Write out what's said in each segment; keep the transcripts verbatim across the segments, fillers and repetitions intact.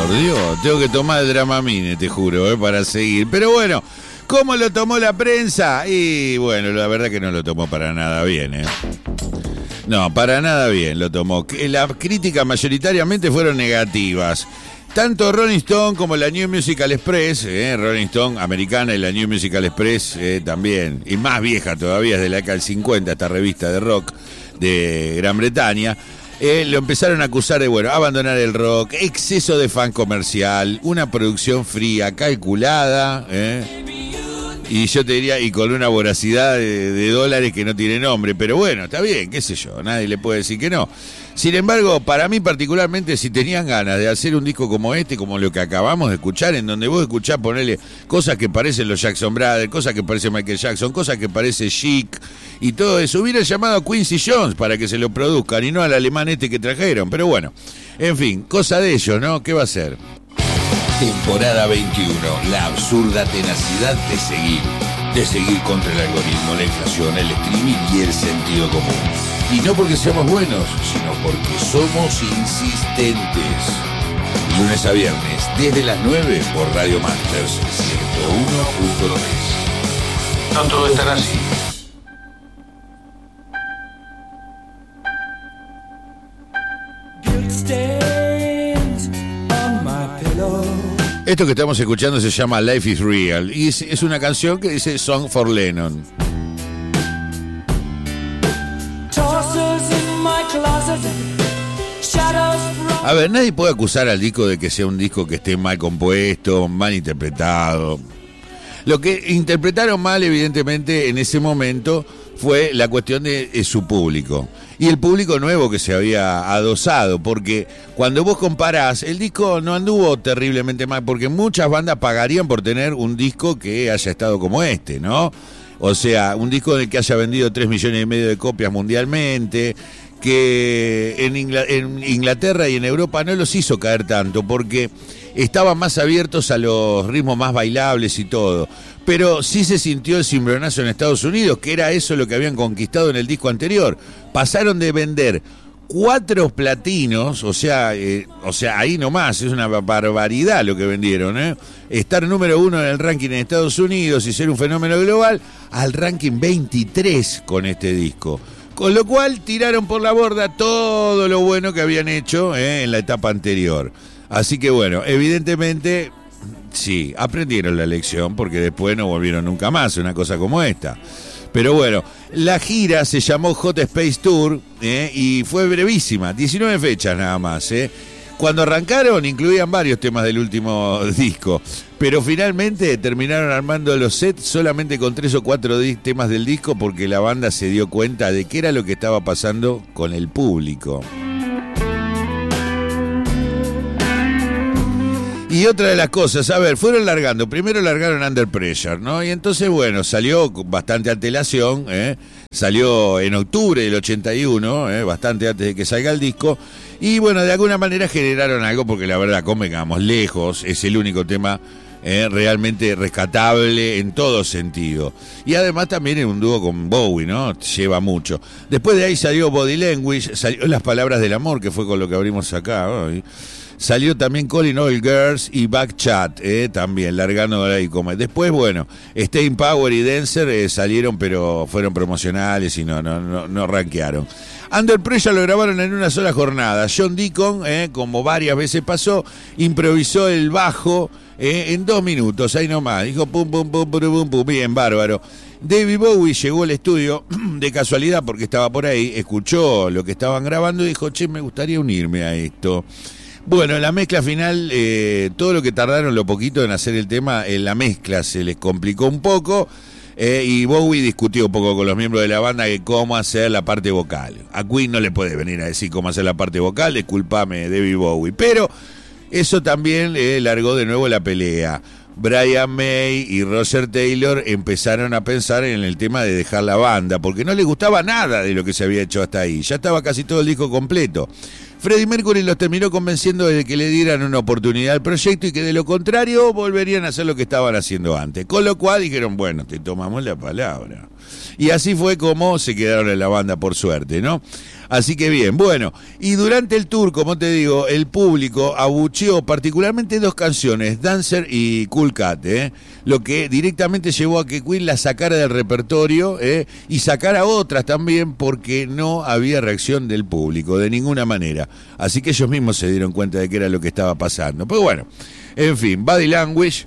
por Dios, tengo que tomar el Dramamine, te juro, eh, para seguir. Pero bueno, ¿cómo lo tomó la prensa? Y bueno, la verdad que no lo tomó para nada bien, ¿eh? No, para nada bien lo tomó. Las críticas mayoritariamente fueron negativas. Tanto Rolling Stone como la New Musical Express, eh, Rolling Stone americana y la New Musical Express eh, también, y más vieja todavía, es de la década del cincuenta, esta revista de rock de Gran Bretaña, eh, lo empezaron a acusar de, bueno, abandonar el rock, exceso de fan comercial, una producción fría, calculada, eh, y yo te diría, y con una voracidad de, de dólares que no tiene nombre, pero bueno, está bien, qué sé yo, nadie le puede decir que no. Sin embargo, para mí particularmente, si tenían ganas de hacer un disco como este, como lo que acabamos de escuchar, en donde vos escuchás ponerle cosas que parecen los Jackson Brothers, cosas que parecen Michael Jackson, cosas que parece Chic y todo eso, hubiera llamado a Quincy Jones para que se lo produzcan y no al alemán este que trajeron. Pero bueno, en fin, cosa de ellos, ¿no? ¿Qué va a ser? Temporada veintiuno, la absurda tenacidad de seguir. De seguir contra el algoritmo, la inflación, el streaming y el sentido común. Y no porque seamos buenos, sino porque somos insistentes. Lunes a viernes, desde las nueve por Radio Masters ciento uno punto tres. No todo es tan así. Esto que estamos escuchando se llama Life is Real y es, es una canción que dice Song for Lennon. A ver, nadie puede acusar al disco de que sea un disco que esté mal compuesto, mal interpretado. Lo que interpretaron mal, evidentemente, en ese momento fue la cuestión de, de su público. Y el público nuevo que se había adosado, porque cuando vos comparás, el disco no anduvo terriblemente mal, porque muchas bandas pagarían por tener un disco que haya estado como este, ¿no? O sea, un disco del que haya vendido tres millones y medio de copias mundialmente, que en, Ingl- en Inglaterra y en Europa no los hizo caer tanto, porque estaban más abiertos a los ritmos más bailables y todo. Pero sí se sintió el cimbronazo en Estados Unidos, que era eso lo que habían conquistado en el disco anterior. Pasaron de vender cuatro platinos, o sea, eh, o sea, ahí nomás, es una barbaridad lo que vendieron, ¿eh? Estar número uno en el ranking en Estados Unidos y ser un fenómeno global, al ranking veintitrés con este disco. Con lo cual tiraron por la borda todo lo bueno que habían hecho, ¿eh? En la etapa anterior. Así que bueno, evidentemente, sí, aprendieron la lección porque después no volvieron nunca más, una cosa como esta. Pero bueno, la gira se llamó Hot Space Tour, ¿eh? Y fue brevísima, diecinueve fechas nada más, ¿eh? Cuando arrancaron incluían varios temas del último disco, pero finalmente terminaron armando los sets solamente con tres o cuatro di- temas del disco porque la banda se dio cuenta de qué era lo que estaba pasando con el público. Y otra de las cosas, a ver, fueron largando, primero largaron Under Pressure, ¿no? Y entonces, bueno, salió con bastante antelación, ¿eh? Salió en octubre del ochenta y uno, ¿eh? Bastante antes de que salga el disco, y bueno, de alguna manera generaron algo, porque la verdad, convengamos, lejos, es el único tema eh, realmente rescatable en todo sentido. Y además también en un dúo con Bowie, ¿no? Lleva mucho. Después de ahí salió Body Language, salió Las Palabras del Amor, que fue con lo que abrimos acá, ¿no? Y salió también Calling All Girls y Back Chat, eh, también, largando de ahí como. Después, bueno, Staying Power y Dancer eh, salieron, pero fueron promocionales y no, no, no, no rankearon. Under Pressure lo grabaron en una sola jornada. John Deacon, eh, como varias veces pasó, improvisó el bajo eh, en dos minutos, ahí nomás. Dijo pum, pum, pum, pum, pum, pum, bien, bárbaro. David Bowie llegó al estudio de casualidad porque estaba por ahí, escuchó lo que estaban grabando y dijo, che, me gustaría unirme a esto. Bueno, la mezcla final, eh, todo lo que tardaron lo poquito en hacer el tema, en la mezcla se les complicó un poco, eh, y Bowie discutió un poco con los miembros de la banda de cómo hacer la parte vocal. A Queen no le puede venir a decir cómo hacer la parte vocal, discúlpame, David Bowie, pero eso también eh, largó de nuevo la pelea. Brian May y Roger Taylor empezaron a pensar en el tema de dejar la banda, porque no les gustaba nada de lo que se había hecho hasta ahí, ya estaba casi todo el disco completo. Freddie Mercury los terminó convenciendo de que le dieran una oportunidad al proyecto y que de lo contrario volverían a hacer lo que estaban haciendo antes. Con lo cual dijeron, bueno, te tomamos la palabra. Y así fue como se quedaron en la banda, por suerte, ¿no? Así que bien, bueno, y durante el tour, como te digo, el público abucheó particularmente dos canciones, Dancer y Cool Cat, ¿eh? Lo que directamente llevó a que Queen la sacara del repertorio, ¿eh? Y sacara otras también, porque no había reacción del público, de ninguna manera. Así que ellos mismos se dieron cuenta de que era lo que estaba pasando. Pero bueno, en fin, Body Language,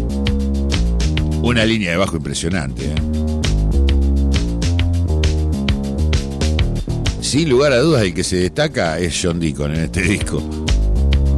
una línea de bajo impresionante, ¿eh? Sin lugar a dudas, el que se destaca es John Deacon en este disco.